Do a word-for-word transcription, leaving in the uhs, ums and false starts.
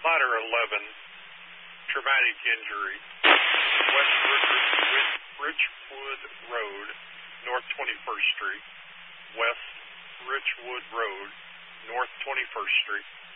Ladder eleven, traumatic injury, West Rich- Richwood Road, North twenty-first Street. West Richwood Road, North twenty-first Street.